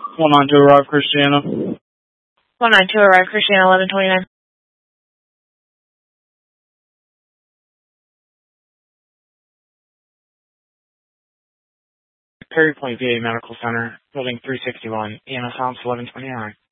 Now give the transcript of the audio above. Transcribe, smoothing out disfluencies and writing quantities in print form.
192 arrive, Christiana. 192 arrive, Christiana, 1129. Perry Point VA Medical Center, Building 361, EMS House 1129.